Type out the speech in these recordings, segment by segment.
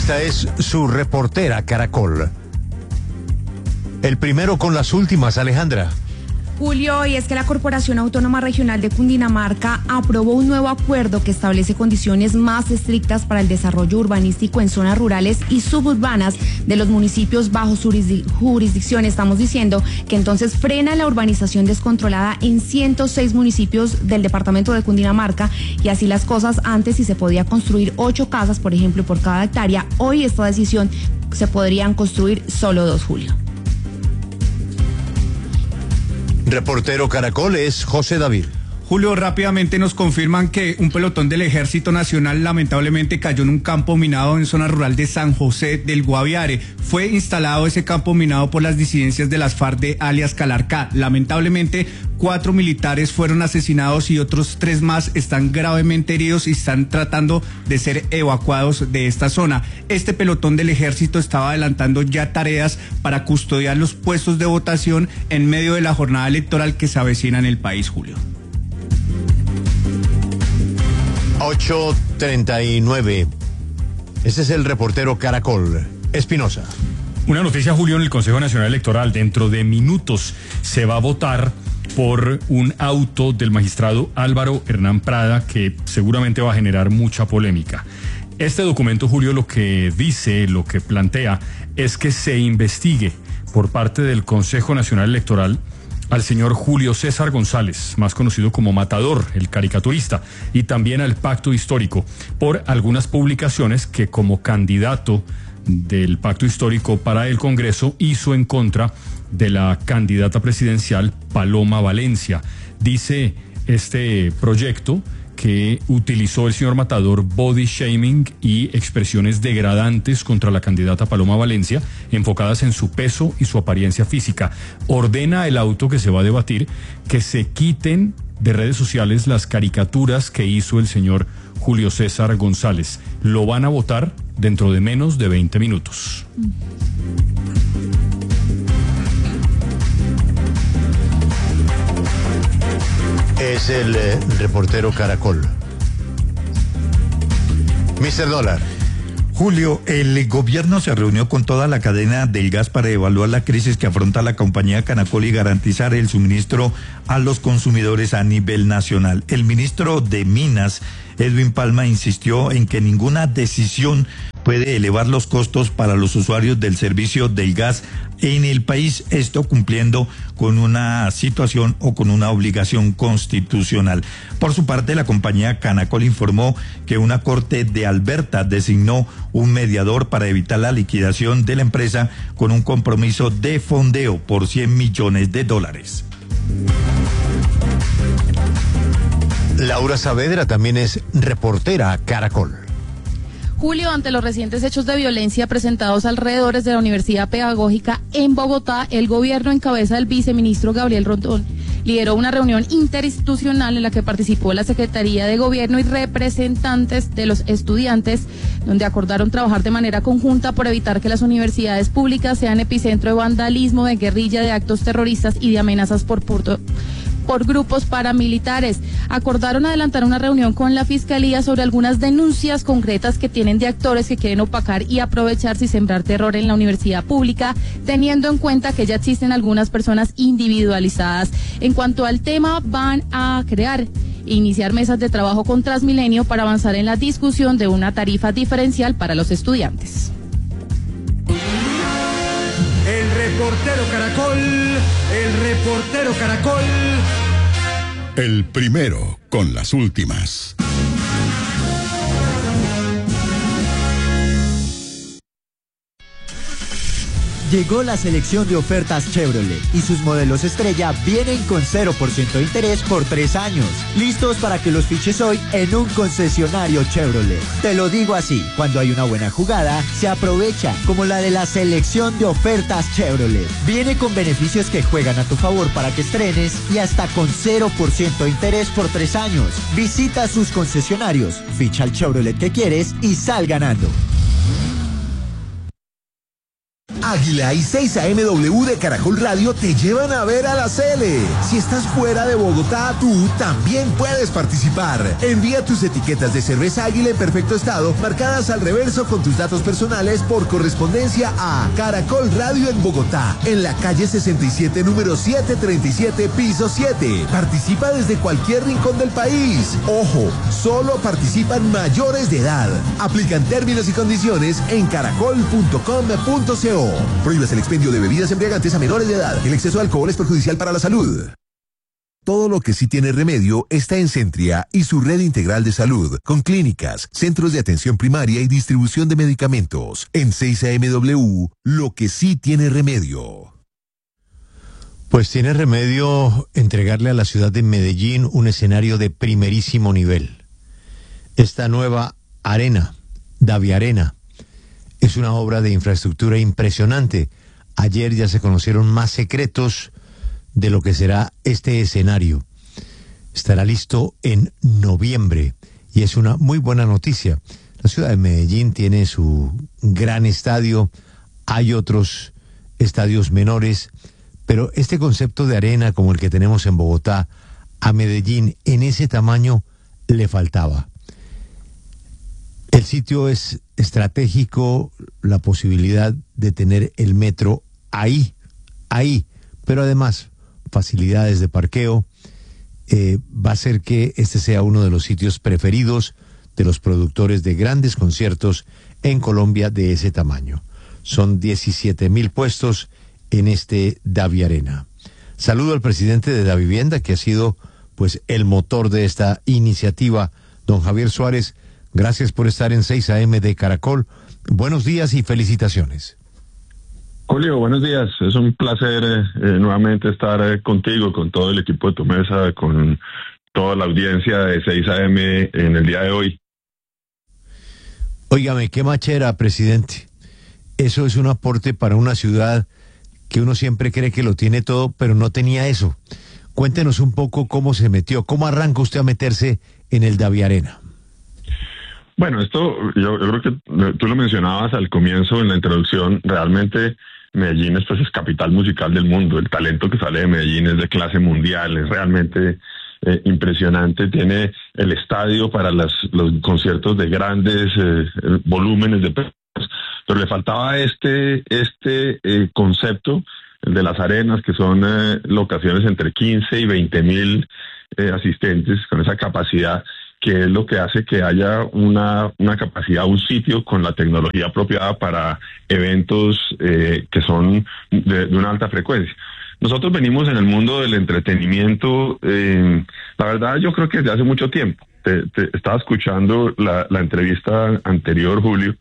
Esta es su reportera Caracol. El primero con las últimas, Alejandra. Julio, y es que la Corporación Autónoma Regional de Cundinamarca aprobó un nuevo acuerdo que establece condiciones más estrictas para el desarrollo urbanístico en zonas rurales y suburbanas de los municipios bajo jurisdicción. Estamos diciendo que entonces frena la urbanización descontrolada en 106 municipios del departamento de Cundinamarca, y así las cosas, antes si se podía construir 8 casas, por ejemplo, por cada hectárea, hoy esta decisión se podrían construir solo 2, Julio. Reportero Caracol es José David. Julio, rápidamente nos confirman que un pelotón del Ejército Nacional lamentablemente cayó en un campo minado en zona rural de San José del Guaviare. Fue instalado ese campo minado por las disidencias de las FARC de alias Calarcá. Lamentablemente, 4 militares fueron asesinados y otros 3 más están gravemente heridos y están tratando de ser evacuados de esta zona. Este pelotón del Ejército estaba adelantando ya tareas para custodiar los puestos de votación en medio de la jornada electoral que se avecina en el país, Julio. 8:39. Ese es el reportero Caracol. Espinosa. Una noticia, Julio, en el Consejo Nacional Electoral. Dentro de minutos se va a votar por un auto del magistrado Álvaro Hernán Prada que seguramente va a generar mucha polémica. Este documento, Julio, lo que dice, lo que plantea, es que se investigue por parte del Consejo Nacional Electoral al señor Julio César González, más conocido como Matador, el caricaturista, y también al Pacto Histórico, por algunas publicaciones que como candidato del Pacto Histórico para el Congreso hizo en contra de la candidata presidencial Paloma Valencia. Dice este proyecto que utilizó el señor Matador body shaming y expresiones degradantes contra la candidata Paloma Valencia, enfocadas en su peso y su apariencia física. Ordena el auto que se va a debatir que se quiten de redes sociales las caricaturas que hizo el señor Julio César González. Lo van a votar dentro de menos de 20 minutos. Es el reportero Caracol. Mr. Dólar. Julio, el gobierno se reunió con toda la cadena del gas para evaluar la crisis que afronta la compañía Canacol y garantizar el suministro a los consumidores a nivel nacional. El ministro de Minas, Edwin Palma, insistió en que ninguna decisión puede elevar los costos para los usuarios del servicio del gas en el país, esto cumpliendo con una situación o con una obligación constitucional. Por su parte, la compañía Canacol informó que una corte de Alberta designó un mediador para evitar la liquidación de la empresa con un compromiso de fondeo por $100 millones. Laura Saavedra también es reportera Caracol. Julio, ante los recientes hechos de violencia presentados alrededor de la Universidad Pedagógica en Bogotá, el gobierno en cabeza del viceministro Gabriel Rondón lideró una reunión interinstitucional en la que participó la Secretaría de Gobierno y representantes de los estudiantes, donde acordaron trabajar de manera conjunta por evitar que las universidades públicas sean epicentro de vandalismo, de guerrilla, de actos terroristas y de amenazas por grupos paramilitares. Acordaron adelantar una reunión con la Fiscalía sobre algunas denuncias concretas que tienen de actores que quieren opacar y aprovecharse y sembrar terror en la universidad pública, teniendo en cuenta que ya existen algunas personas individualizadas. En cuanto al tema, van a crear e iniciar mesas de trabajo con Transmilenio para avanzar en la discusión de una tarifa diferencial para los estudiantes. El reportero Caracol. El primero con las últimas. Llegó la selección de ofertas Chevrolet y sus modelos estrella vienen con 0% de interés por 3 años. Listos para que los fiches hoy en un concesionario Chevrolet. Te lo digo así, cuando hay una buena jugada, se aprovecha, como la de la selección de ofertas Chevrolet. Viene con beneficios que juegan a tu favor para que estrenes y hasta con 0% de interés por 3 años. Visita sus concesionarios, ficha el Chevrolet que quieres y sal ganando. Águila y 6 AMW de Caracol Radio te llevan a ver a la Cele. Si estás fuera de Bogotá, tú también puedes participar. Envía tus etiquetas de cerveza Águila en perfecto estado, marcadas al reverso con tus datos personales por correspondencia a Caracol Radio en Bogotá, en la calle 67, número 737, piso 7. Participa desde cualquier rincón del país. Ojo, solo participan mayores de edad. Aplican términos y condiciones en caracol.com.co. Prohíbas el expendio de bebidas embriagantes a menores de edad. El exceso de alcohol es perjudicial para la salud. Todo lo que sí tiene remedio está en Centria y su red integral de salud, con clínicas, centros de atención primaria y distribución de medicamentos. En 6 AMW, lo que sí tiene remedio. Pues tiene remedio entregarle a la ciudad de Medellín un escenario de primerísimo nivel. Esta nueva arena, Daviarena, es una obra de infraestructura impresionante. Ayer ya se conocieron más secretos de lo que será este escenario. Estará listo en noviembre y es una muy buena noticia. La ciudad de Medellín tiene su gran estadio, hay otros estadios menores, pero este concepto de arena como el que tenemos en Bogotá, a Medellín en ese tamaño le faltaba. El sitio es estratégico, la posibilidad de tener el metro ahí, pero además facilidades de parqueo, va a hacer que este sea uno de los sitios preferidos de los productores de grandes conciertos en Colombia de ese tamaño. Son 17.000 puestos en este Daviarena. Saludo al presidente de Davivienda, que ha sido pues el motor de esta iniciativa, don Javier Suárez. Gracias por estar en 6 AM de Caracol. Buenos días y felicitaciones. Julio, buenos días. Es un placer nuevamente estar contigo, con todo el equipo de tu mesa, con toda la audiencia de 6 AM en el día de hoy. Óigame, qué machera, presidente. Eso es un aporte para una ciudad que uno siempre cree que lo tiene todo, pero no tenía eso. Cuéntenos un poco cómo se metió, cómo arranca usted a meterse en el Daviarena. Bueno, esto yo creo que tú lo mencionabas al comienzo en la introducción. Realmente Medellín es capital musical del mundo. El talento que sale de Medellín es de clase mundial, es realmente impresionante. Tiene el estadio para los conciertos de grandes volúmenes de personas, pero le faltaba este concepto de las arenas, que son locaciones entre 15 y 20.000 asistentes, con esa capacidad, que es lo que hace que haya una capacidad, un sitio con la tecnología apropiada para eventos que son de una alta frecuencia. Nosotros venimos en el mundo del entretenimiento, la verdad yo creo que desde hace mucho tiempo. Te estaba escuchando la entrevista anterior, Julio,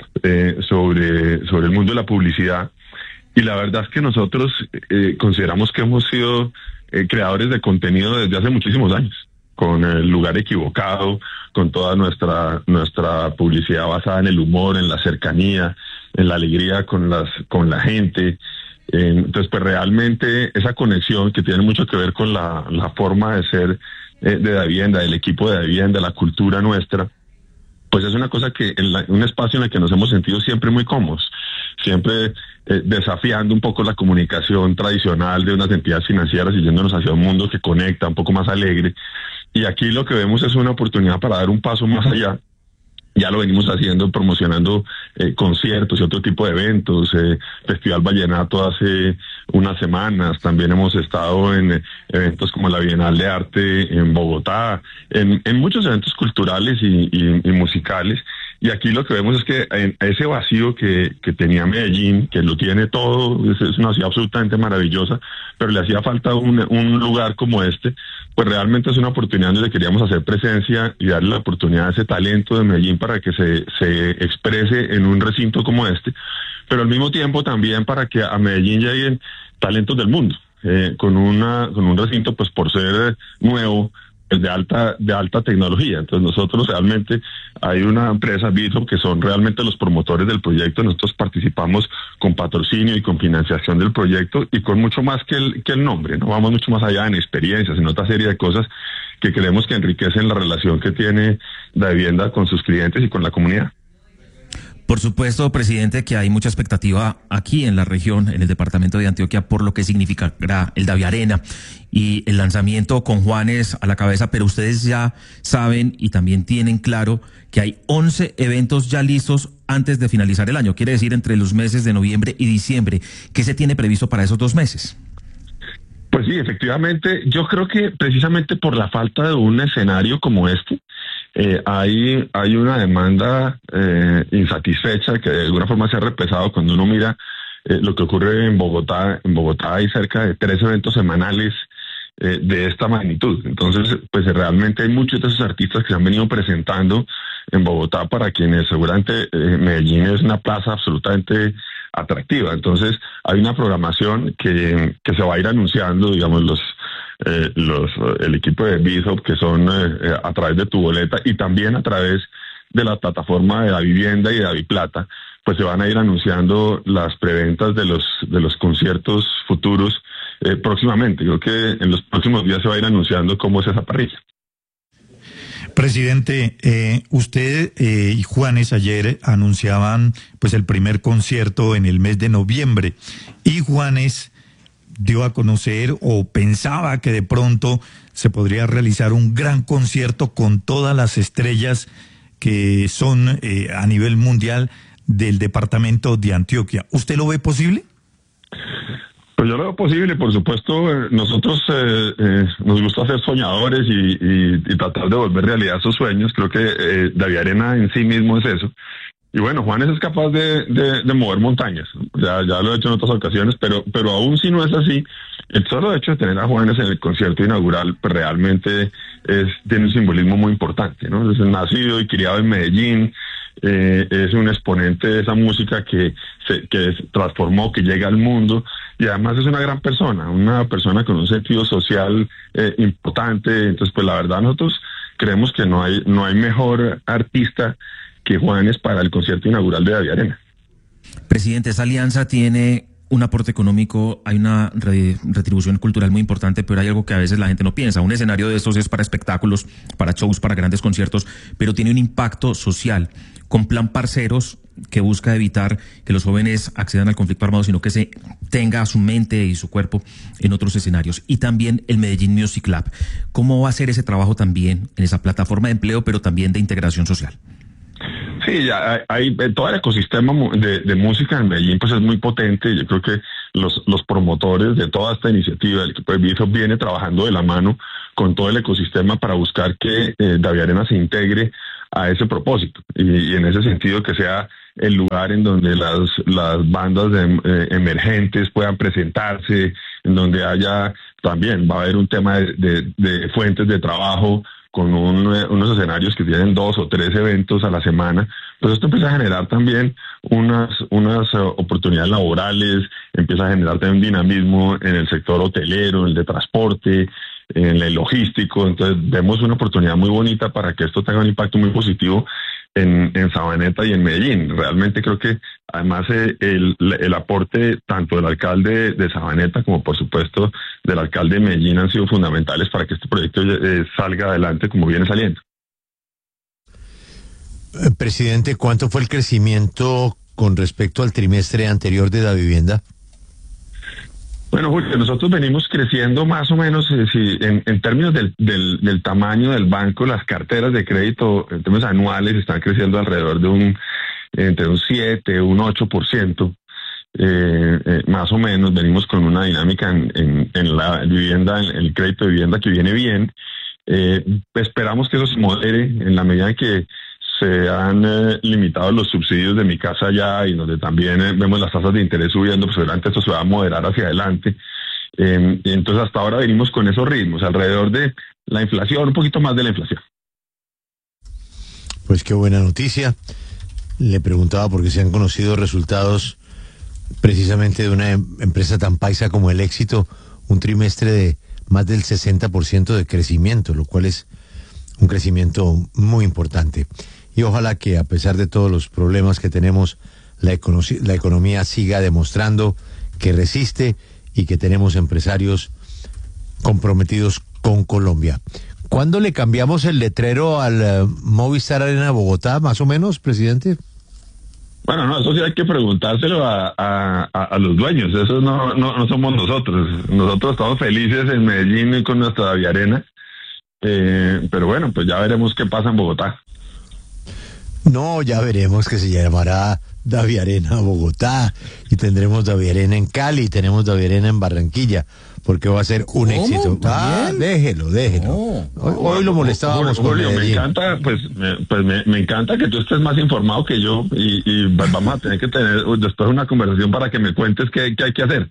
sobre el mundo de la publicidad, y la verdad es que nosotros consideramos que hemos sido creadores de contenido desde hace muchísimos años, con El Lugar Equivocado, con toda nuestra publicidad basada en el humor, en la cercanía, en la alegría con la gente. Entonces, pues realmente esa conexión que tiene mucho que ver con la forma de ser de Davivienda, del equipo de Davivienda, la cultura nuestra, pues es una cosa que un espacio en el que nos hemos sentido siempre muy cómodos, siempre desafiando un poco la comunicación tradicional de unas entidades financieras y yéndonos hacia un mundo que conecta, un poco más alegre. Y aquí lo que vemos es una oportunidad para dar un paso más allá. Ya lo venimos haciendo, promocionando conciertos y otro tipo de eventos, Festival Vallenato hace unas semanas, también hemos estado en eventos como la Bienal de Arte en Bogotá, en muchos eventos culturales y musicales. Y aquí lo que vemos es que en ese vacío que tenía Medellín, que lo tiene todo, es una ciudad absolutamente maravillosa, pero le hacía falta un lugar como este, pues realmente es una oportunidad donde queríamos hacer presencia y darle la oportunidad a ese talento de Medellín para que se exprese en un recinto como este, pero al mismo tiempo también para que a Medellín lleguen talentos del mundo, con un recinto, pues por ser nuevo, de alta tecnología. Entonces nosotros realmente, hay una empresa, Bitro, que son realmente los promotores del proyecto. Nosotros participamos con patrocinio y con financiación del proyecto y con mucho más que el nombre, ¿no? Vamos mucho más allá en experiencias, en otra serie de cosas que creemos que enriquecen la relación que tiene Davivienda con sus clientes y con la comunidad. Por supuesto, presidente, que hay mucha expectativa aquí en la región, en el departamento de Antioquia, por lo que significará el Daviarena y el lanzamiento con Juanes a la cabeza, pero ustedes ya saben y también tienen claro que hay 11 eventos ya listos antes de finalizar el año, quiere decir entre los meses de noviembre y diciembre. ¿Qué se tiene previsto para esos 2 meses? Pues sí, efectivamente, yo creo que precisamente por la falta de un escenario como este, hay una demanda insatisfecha que de alguna forma se ha repesado cuando uno mira lo que ocurre en Bogotá. En Bogotá hay cerca de 3 eventos semanales de esta magnitud. Entonces, pues realmente hay muchos de esos artistas que se han venido presentando en Bogotá, para quienes seguramente Medellín es una plaza absolutamente atractiva. Entonces, hay una programación que se va a ir anunciando, digamos, el equipo de Bishop, que son a través de Tu Boleta y también a través de la plataforma de Davivienda y de Daviplata, pues se van a ir anunciando las preventas de los conciertos futuros próximamente. Creo que en los próximos días se va a ir anunciando cómo es esa parrilla. Presidente, usted y Juanes ayer anunciaban pues el primer concierto en el mes de noviembre, y Juanes dio a conocer o pensaba que de pronto se podría realizar un gran concierto con todas las estrellas que son a nivel mundial del departamento de Antioquia. ¿Usted lo ve posible? Pues yo lo veo posible, por supuesto. Nosotros nos gusta ser soñadores y tratar de volver realidad sus sueños. Creo que Daviarena en sí mismo es eso. Y bueno, Juanes es capaz de mover montañas. Ya lo he hecho en otras ocasiones, pero aún si no es así, el solo hecho de tener a Juanes en el concierto inaugural pues realmente tiene un simbolismo muy importante, ¿no? Es nacido y criado en Medellín. Es un exponente de esa música que se transformó, que llega al mundo, y además es una gran persona, una persona con un sentido social importante. Entonces, pues la verdad nosotros creemos que no hay mejor artista que Juanes para el concierto inaugural de Daviarena. Presidente, esa alianza tiene un aporte económico, hay una retribución cultural muy importante, pero hay algo que a veces la gente no piensa. Un escenario de estos es para espectáculos, para shows, para grandes conciertos, pero tiene un impacto social, con Plan Parceros, que busca evitar que los jóvenes accedan al conflicto armado, sino que se tenga su mente y su cuerpo en otros escenarios. Y también el Medellín Music Lab. ¿Cómo va a ser ese trabajo también en esa plataforma de empleo, pero también de integración social? Sí, ya hay todo el ecosistema de música en Medellín, pues es muy potente. Yo creo que los promotores de toda esta iniciativa, el equipo de Bishop, viene trabajando de la mano con todo el ecosistema para buscar que Daviarena se integre a ese propósito, y en ese sentido que sea el lugar en donde las bandas emergentes puedan presentarse, en donde haya también, va a haber un tema de fuentes de trabajo, con unos escenarios que tienen 2 o 3 eventos a la semana. Pues esto empieza a generar también unas oportunidades laborales, empieza a generar también un dinamismo en el sector hotelero, en el de transporte, en el logístico. Entonces vemos una oportunidad muy bonita para que esto tenga un impacto muy positivo en Sabaneta y en Medellín. Realmente creo que además el aporte tanto del alcalde de Sabaneta como por supuesto del alcalde de Medellín han sido fundamentales para que este proyecto salga adelante como viene saliendo. Presidente, ¿cuánto fue el crecimiento con respecto al trimestre anterior de Davivienda? Bueno, Julio, nosotros venimos creciendo más o menos en términos del tamaño del banco. Las carteras de crédito en términos anuales están creciendo alrededor de entre un 7, un 8%, más o menos. Venimos con una dinámica en la vivienda, en el crédito de vivienda que viene bien. Esperamos que eso se modere en la medida en que se han limitado los subsidios de Mi Casa Ya, y donde también vemos las tasas de interés subiendo. Pues seguramente esto se va a moderar hacia adelante. Entonces hasta ahora venimos con esos ritmos, alrededor de la inflación, un poquito más de la inflación. Pues qué buena noticia. Le preguntaba porque se han conocido resultados precisamente de una empresa tan paisa como El Éxito, un trimestre de más del 60% de crecimiento, lo cual es un crecimiento muy importante. Y ojalá que a pesar de todos los problemas que tenemos, la economía siga demostrando que resiste y que tenemos empresarios comprometidos con Colombia. ¿Cuándo le cambiamos el letrero al Movistar Arena Bogotá, más o menos, presidente? Bueno, no, eso sí hay que preguntárselo a los dueños, eso no somos nosotros. Nosotros estamos felices en Medellín con nuestra Daviarena, pero bueno, pues ya veremos qué pasa en Bogotá. No, ya veremos que se llamará Daviarena Bogotá y tendremos Daviarena en Cali y tenemos Daviarena en Barranquilla, porque va a ser un éxito. Déjelo. Hoy lo molestábamos con Julio, Medellín. me encanta, me encanta que tú estés más informado que yo y vamos a tener que tener después una conversación para que me cuentes qué hay que hacer.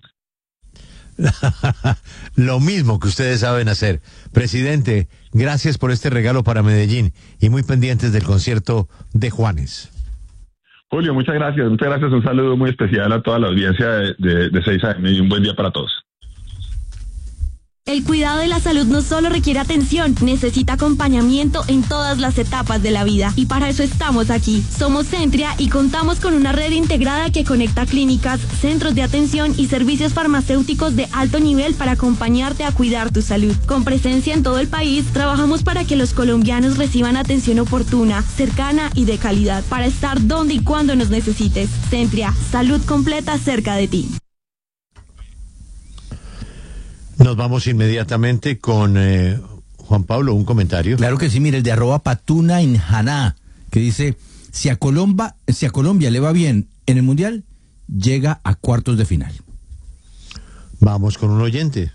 Lo mismo que ustedes saben hacer. Presidente, gracias por este regalo para Medellín y muy pendientes del concierto de Juanes. Julio, muchas gracias. Un saludo muy especial a toda la audiencia de 6 AM y un buen día para todos. El cuidado de la salud no solo requiere atención, necesita acompañamiento en todas las etapas de la vida. Y para eso estamos aquí. Somos Centria y contamos con una red integrada que conecta clínicas, centros de atención y servicios farmacéuticos de alto nivel para acompañarte a cuidar tu salud. Con presencia en todo el país, trabajamos para que los colombianos reciban atención oportuna, cercana y de calidad, para estar donde y cuando nos necesites. Centria, salud completa cerca de ti. Nos vamos inmediatamente con Juan Pablo, un comentario. Claro que sí, mire, el de @Patuna Inhaná, que dice, si a Colombia le va bien en el Mundial, llega a cuartos de final. Vamos con un oyente.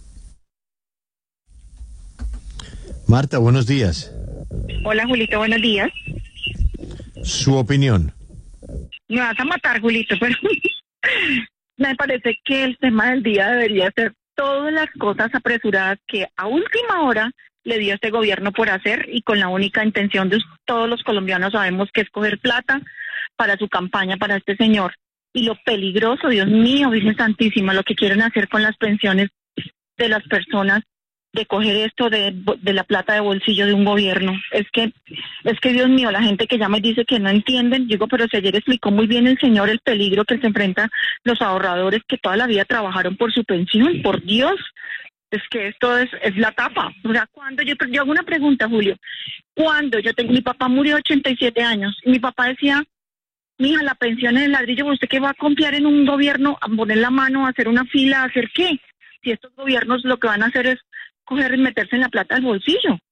Marta, buenos días. Hola, Julito, buenos días. Su opinión. Me vas a matar, Julito, pero me parece que el tema del día debería ser todas las cosas apresuradas que a última hora le dio este gobierno por hacer y con la única intención de todos los colombianos sabemos que es coger plata para su campaña, para este señor. Y lo peligroso, Dios mío, Virgen Santísima, lo que quieren hacer con las pensiones de las personas, de coger esto de la plata de bolsillo de un gobierno. Es que Dios mío, la gente que llama y dice que no entienden, digo, pero si ayer explicó muy bien el señor el peligro que se enfrentan los ahorradores que toda la vida trabajaron por su pensión, por Dios, es que esto es la tapa. O sea, cuando yo hago una pregunta, Julio, mi papá murió a 87 años, y mi papá decía, mija, la pensión es el ladrillo, ¿usted qué va a confiar en un gobierno, a poner la mano, a hacer una fila, a hacer qué? Si estos gobiernos lo que van a hacer es coger y meterse en la plata del bolsillo.